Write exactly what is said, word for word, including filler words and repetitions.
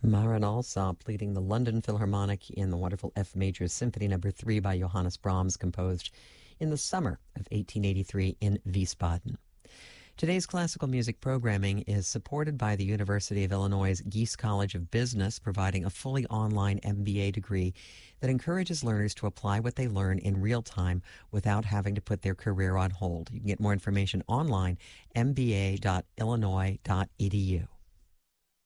Marin Alsop leading the London Philharmonic in the wonderful F Major Symphony Number three by Johannes Brahms, composed in the summer of eighteen eighty-three in Wiesbaden. Today's classical music programming is supported by the University of Illinois' Gies College of Business, providing a fully online M B A degree that encourages learners to apply what they learn in real time without having to put their career on hold. You can get more information online, m b a dot illinois dot e d u.